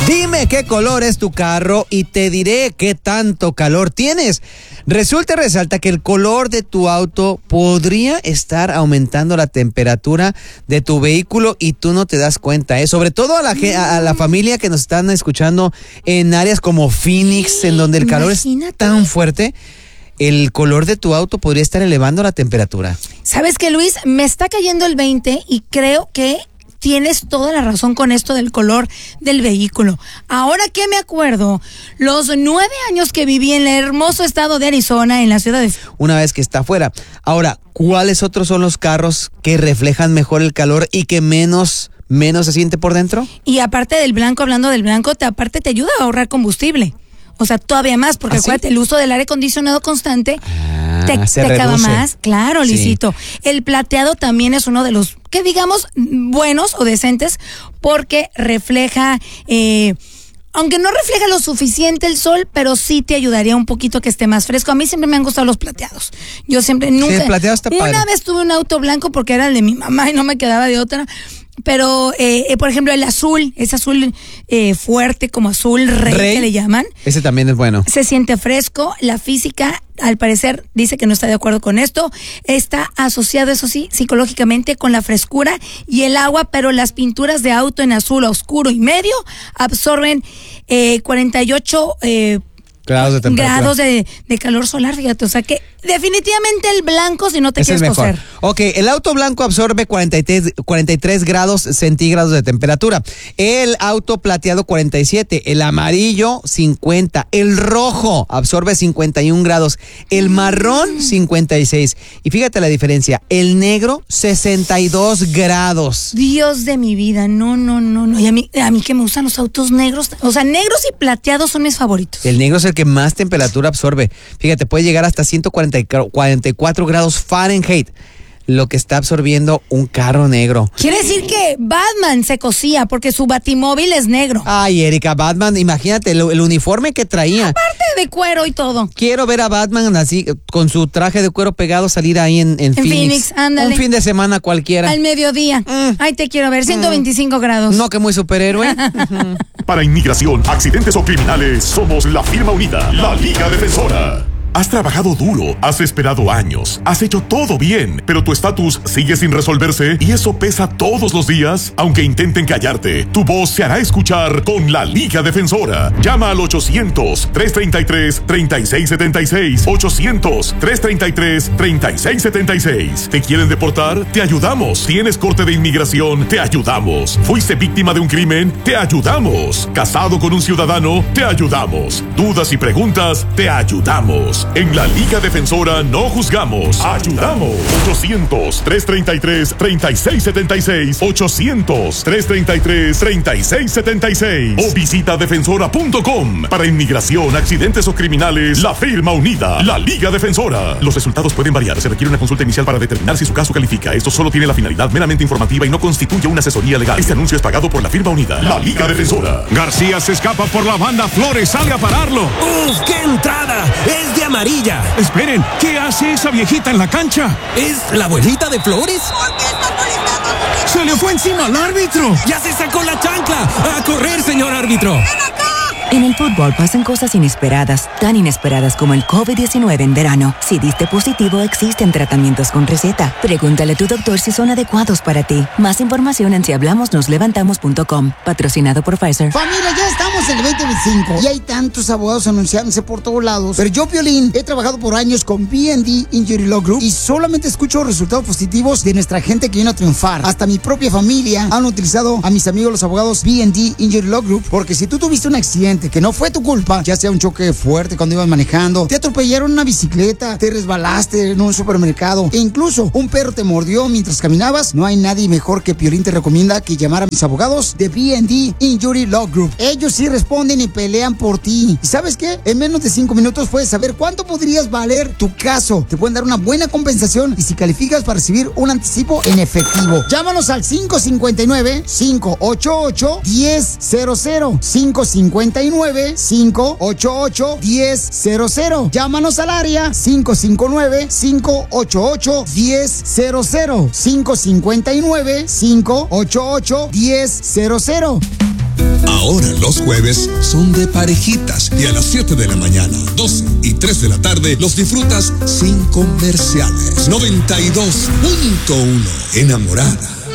Dime qué color es tu carro y te diré qué tanto calor tienes. Resulta y resalta que el color de tu auto podría estar aumentando la temperatura de tu vehículo y tú no te das cuenta, ¿eh? Sobre todo a la familia que nos están escuchando en áreas como Phoenix, en donde el calor es tan fuerte. El color de tu auto podría estar elevando la temperatura. ¿Sabes qué, Luis? Me está cayendo el 20 y creo que tienes toda la razón con esto del color del vehículo. Ahora que me acuerdo, los 9 años que viví en el hermoso estado de Arizona, en la ciudad de... Una vez que está afuera. Ahora, ¿cuáles otros son los carros que reflejan mejor el calor y que menos se siente por dentro? Y aparte del blanco, hablando del blanco, aparte te ayuda a ahorrar combustible. O sea, todavía más, porque acuérdate, el uso del aire acondicionado constante te acaba más. Claro, Lisito. Sí. El plateado también es uno de los, que digamos, buenos o decentes, porque refleja, aunque no refleja lo suficiente el sol, pero sí te ayudaría un poquito a que esté más fresco. A mí siempre me han gustado los plateados. Yo siempre, nunca. Sí, el plateado está padre. Una vez tuve un auto blanco porque era el de mi mamá y no me quedaba de otra. Pero, por ejemplo, el azul, ese azul fuerte, como azul rey que le llaman. Ese también es bueno. Se siente fresco. La física, al parecer, dice que no está de acuerdo con esto. Está asociado, eso sí, psicológicamente con la frescura y el agua, pero las pinturas de auto en azul oscuro y medio absorben 48 grados de temperatura. Grados de calor solar, fíjate. O sea que definitivamente el blanco, si no te quieres cocer. Ok, el auto blanco absorbe 43 grados centígrados de temperatura. El auto plateado 47, el amarillo 50, el rojo absorbe 51 grados, el marrón 56. Y fíjate la diferencia, el negro 62 grados. Dios de mi vida, no. Y a mí que me gustan los autos negros, o sea, negros y plateados son mis favoritos. El negro es el que más temperatura absorbe. Fíjate, puede llegar hasta 144 grados Fahrenheit, lo que está absorbiendo un carro negro. Quiere decir que Batman se cosía porque su batimóvil es negro. Ay, Erika, Batman, imagínate el uniforme que traía. Aparte de cuero y todo. Quiero ver a Batman así, con su traje de cuero pegado, salir ahí en Phoenix. Ándale. Un fin de semana cualquiera. Al mediodía. Ahí te quiero ver, 125 grados. No, que muy superhéroe. Para inmigración, accidentes o criminales, somos la firma unida, la Liga Defensora. Has trabajado duro, has esperado años, has hecho todo bien, pero tu estatus sigue sin resolverse y eso pesa todos los días. Aunque intenten callarte, tu voz se hará escuchar con la Liga Defensora. Llama al 800-333-3676. 800-333-3676. ¿Te quieren deportar? Te ayudamos. ¿Tienes corte de inmigración? Te ayudamos. ¿Fuiste víctima de un crimen? Te ayudamos. ¿Casado con un ciudadano? Te ayudamos. ¿Dudas y preguntas? Te ayudamos. En la Liga Defensora no juzgamos, ayudamos. 800-333-3676. 800-333-3676. O visita defensora.com. Para inmigración, accidentes o criminales, la firma unida, la Liga Defensora. Los resultados pueden variar. Se requiere una consulta inicial para determinar si su caso califica. Esto solo tiene la finalidad meramente informativa y no constituye una asesoría legal. Este anuncio es pagado por la firma unida, la Liga Defensora. García se escapa por la banda. Flores sale a pararlo. ¡Uf, qué entrada! ¡Es de amarilla! Esperen, ¿qué hace esa viejita en la cancha? ¿Es la abuelita de Flores? ¿Por qué está molestando? ¡Se le fue encima al árbitro! ¡Ya se sacó la chancla! ¡A correr, señor árbitro! ¡Ven acá! En el fútbol pasan cosas inesperadas, tan inesperadas como el COVID-19 en verano. Si diste positivo, existen tratamientos con receta. Pregúntale a tu doctor si son adecuados para ti. Más información en sihablamosnoslevantamos.com. Patrocinado por Pfizer. Familia, ya estamos en el 2025 y hay tantos abogados anunciándose por todos lados. Pero yo, Piolín, he trabajado por años con B&D Injury Law Group y solamente escucho resultados positivos de nuestra gente que viene a triunfar. Hasta mi propia familia han utilizado a mis amigos los abogados B&D Injury Law Group, porque si tú tuviste un accidente que no fue tu culpa, ya sea un choque fuerte cuando ibas manejando, te atropellaron una bicicleta, te resbalaste en un supermercado e incluso un perro te mordió mientras caminabas, no hay nadie mejor que Piolín te recomienda que llamar a mis abogados de B&D Injury Law Group. Ellos sí responden y pelean por ti. ¿Y sabes qué? En menos de 5 minutos puedes saber cuánto podrías valer tu caso. Te pueden dar una buena compensación y si calificas para recibir un anticipo en efectivo. Llámanos al 559-588-1000. 559-588-1000. Llámanos al área 559-588-1000. 559-588-1000. Ahora los jueves son de parejitas y a las 7 de la mañana, 12 y 3 de la tarde los disfrutas sin comerciales. 92.1 Enamorada.